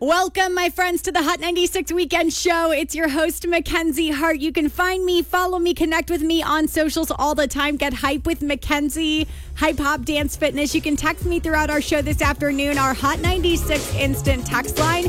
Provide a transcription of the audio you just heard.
Welcome, my friends, to the Hot 96 Weekend Show. It's your host, Mackenzie Hart. You can find me, follow me, connect with me on socials all the time. Get hype with Mackenzie, Hype Hop Dance Fitness. You can text me throughout our show this afternoon, our Hot 96 instant text line.